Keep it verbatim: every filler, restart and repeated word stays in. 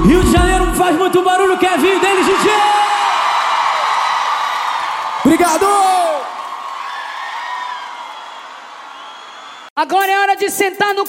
Rio de Janeiro faz muito barulho, Kevin dele, D J. Obrigado! Agora é hora de sentar no